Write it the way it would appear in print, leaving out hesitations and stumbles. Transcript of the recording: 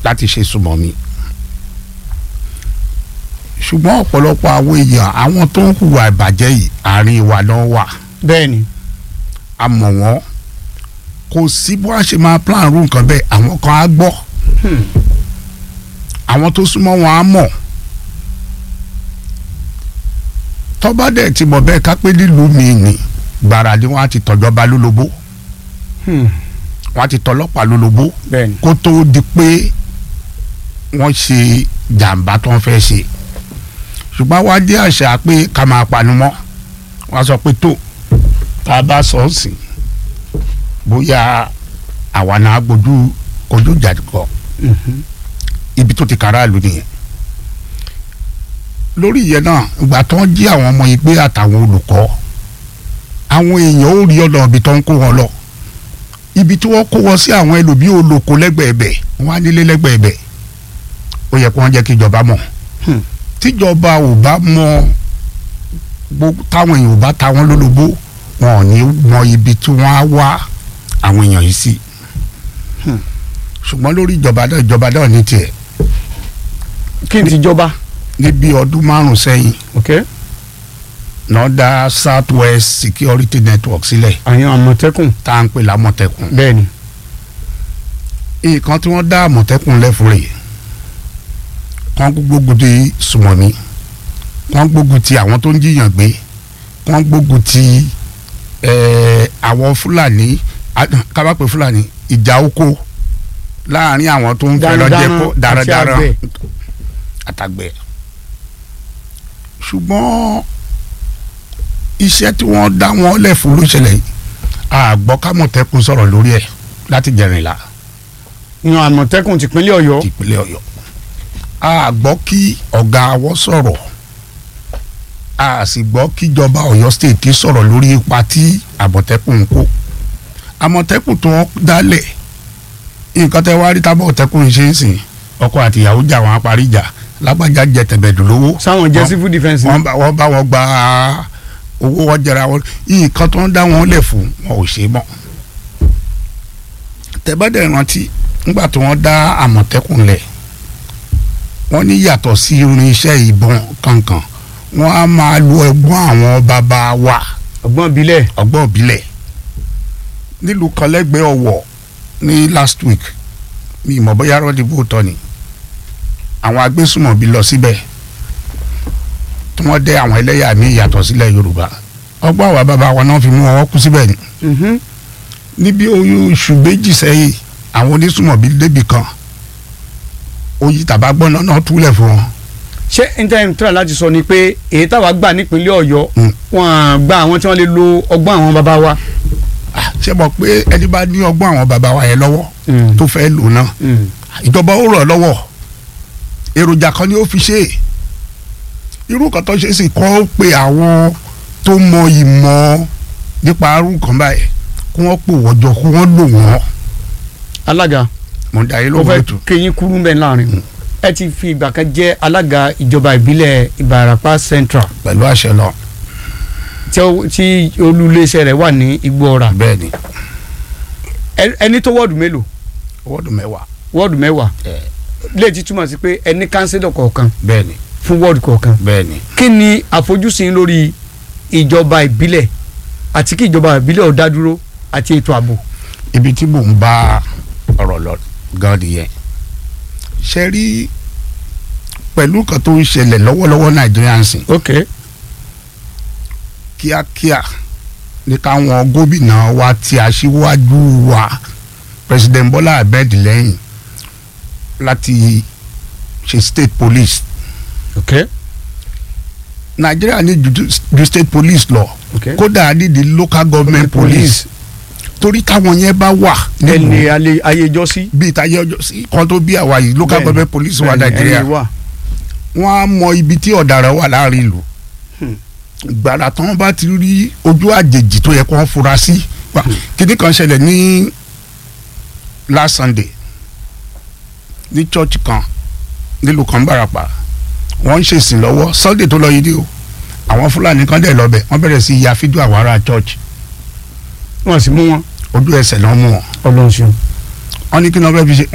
láti ṣe súnmọ́ mi ṣùgbọ́n ọ̀pọ̀lọpọ̀ àwọn èèyàn àwọn tó ń hùwà ìbàjẹ́ yìí àárín wa náà wà. bẹ́ẹ̀ni. a mọ̀ wọ́n kò sí bó a ṣe máa plan rú nǹkan bẹ́ẹ̀ àwọn kan á gbọ́ àwọn tó súnmọ́ wọn á mọ̀ tọ́ba dẹ̀ ti mọ̀ bẹ́ẹ̀ ká pé nílùú mi ni gbàrà ni wọ́n á ti tọ́jọba lólobó wọ́n á ti tọ́lọ́pàá lólobó kó tó di pé wọ́n ṣe jàǹbá tó ń fẹ́ ṣe ṣùgbọ́n wá dé àṣà pé ká máa panu mọ́ wọ́n á sọ pé tó tá a bá sọ ọ́ sìn bóyá àwa náà kojú jàdùkọ ibi tó ti kára lù nìyẹn lórí ìyẹn náà ìgbà tó ń jí àwọn ọmọ yìí gbé àtàwọn olùkọ́ àwọn èèyàn ò rí ọ̀nà ibi tó ń kó wọn lọ ibi tí wọ́n kó wọn sí àwọn ẹlòmíì olóko lẹ́gbẹ̀ẹ́bẹ̀ wọ́n á nílé lẹ́gbẹ̀ẹ́bẹ̀ ó yẹ kó wọ́n jẹ́ kí ìjọba mọ̀ tíjọba ò bá mọ̀ táwọn èèyàn ò bá ta wọn lólobó wọn ò ní mọ ibi tí wọ́n á wá àwọn èèyàn yìí sí ṣùgbọ́n lórí ìjọba náà ní tiẹ̀. kí n ti jọba. ní bí ọdún 5 sẹ́yìn. náà dá South West Security Network sílẹ̀. àyàn àmọ̀tẹ́kùn. tá à ń pè lámọ̀tẹ́kùn. bẹ́ẹ̀ni. nǹkan tí wọ́n dá àmọ̀tẹ́kùn lẹ́fún rẹ̀ kàn gbógun ti sùmọ̀mí kàn gbógun ti àwọn tó ń jiyàn gbé kàn gbógun ti àwọn Fúlàní kábàpẹ̀ Fúlàní ìjà oko láàrin àwọn tó ń fẹ́ lọ́jẹ́ kó dáradára àtàgbẹ̀ ṣùgbọ́n iṣẹ́ tí wọ́n dá wọn lẹ̀ fún ló ṣẹlẹ̀ yìí àgbọ̀ kámọ̀tẹ́kùn sọ̀rọ̀ lórí ẹ̀ láti jẹrìnlá. yan àmọ̀tẹ́kùn tìpínlẹ̀ Ọ̀yọ́. tìpínlẹ̀ Ọ̀yọ́ àgbọ̀ kí ọ̀gá wọn sọ̀rọ̀ a sì gbọ́ kíjọba Ọ̀yọ́ state sọ̀rọ̀ lórí ipa tí àmọ̀tẹ́kùn ń kó àmọ̀tẹ́kùn tó wọ́n dálẹ̀ nǹkan tẹ́ wá rí tábọ̀tẹ́kùn ṣe ń sìn ọkọ àti ìyàwó jà wọn parí ìjà lágbájá jẹ tẹ̀bẹ̀dù lówó. sáwọn jẹ civil defence. wọ́n bá wọn gba owó wọn jẹra wọn nǹkan tó ń dá wọn lẹ̀ fún wọn ò ṣe mọ́. tẹ́bẹ̀dẹ̀ rántí nígbà tí wọ́n dá àmọ̀tẹ́kùn lẹ̀ wọ́n ní yàtọ̀ sí irinṣẹ́ ìbọn kankan wọ́n á máa lo ẹ̀gbọ́n àwọn bàbá wa. ọgbọ́n ìbílẹ̀. nílùú kan lẹ́gbẹ̀ẹ́ Ọ̀wọ̀ ní last week mi ìmọ̀ bóyá rọ́ọ̀dì bóòtọ́ ni àwọn agbésùmọ̀bí lọ síbẹ̀ tí wọ́n dẹ́ àwọn ẹlẹ́yà mi yàtọ̀ sílẹ̀ Yorùbá ọgbọ́n àwọn bàbá wọn náà fi mú wọn kú síbẹ̀ ni. níbi oṣù méjì sẹ́yìn àwọn onísùmọ̀bí débì kan oyin tàbá gbọ́n náà túlẹ̀ fún wọn. ṣé intanet tó rà láti sọ ni pé èyí táwa gbà nípínlẹ̀ Ọ̀yọ́ wọn gba àwọn tí wọ́n lè lo ọgbọ́n àwọn bàbá wa. ṣé mọ̀ pé ẹni bá ní ọgbọ́n àwọn bàbá wa yẹn lọ́wọ́ tó fẹ́ lò náà ìjọba ó rọ̀ lọ́wọ́ èròjà kan ni ó fi ṣe irú kan tó ṣe sì kọ́ pé àwọn tó mọ ìmọ̀ nípa arú kan báyìí kí wọ́n pò wọ́jọ kí wọ́n lò wọ́n. alága mo ń da yín lóhùn ètò. ó fẹ́ kéyìn kúrú bẹ́ẹ̀ láàrin ẹ ti fi ìgbà kan jẹ́ alága ìjọba ìbílẹ̀ Ìbàràpá Central. pẹ̀lú àṣẹ lọ. tí olú-iléeṣẹ́ rẹ̀ wà ní Igbóọrà. bẹ́ẹ̀ni. ẹni tó wọ́ọ̀dù mélòó. wọ́ọ̀dù mẹ́wàá. lè ti túmọ̀ sí pé ẹni kánsílọ̀ kọ̀ọ̀kan. bẹ́ẹ̀ni. fún wọ́ọ̀dù kọ̀ọ̀kan. bẹ́ẹ̀ni. kí ni àfojúsùn lórí ìjọba ìbílẹ̀ àti kí ìjọba ìbílẹ̀ ó dá dúró àti ètò ààbò. ibi tí mò ń bá ọ̀rọ̀ lọ gan nìyẹn ṣe rí pẹ̀lú kan tó ń ṣẹlẹ̀ lọ́wọ́lọ́wọ́ Nàìjíríà ń sìn. kíákíá ní káwọn gómìnà wa ti aṣíwájú wa President Bola Ahmed lẹ́yìn láti ṣe state police. Nàìjíríà ní ju state police lọ kódà ní di local government police torí táwọn yẹn bá wà. ẹni ayéjọ́ sí. bíi tayéjọ́ sí kan tó bí àwa yìí local government police wa Nàìjíríà wọ́n á mọ ibi tí ọ̀daràn wà láàrin ìlú gbàrà tí wọ́n bá ti rí ojú àjèjì tó yẹ kó wọ́n fura sí. kíní kan ṣẹlẹ̀ ní last Sunday ní church kan nílùú kan Ìbàràpá wọ́n ń ṣèsìn lọ́wọ́ Sunday tó lọ yìí dé o àwọn Fúlàní kan dẹ̀ lọ́bẹ̀ wọ́n bẹ̀rẹ̀ sí ya fídíò àwọn ará church wọ́n sì mú wọn ojú ẹsẹ̀ náà mú wọn. Ọlọ́run ṣeun. wọ́n ní kí ni wọ́n fẹ́ fi ṣe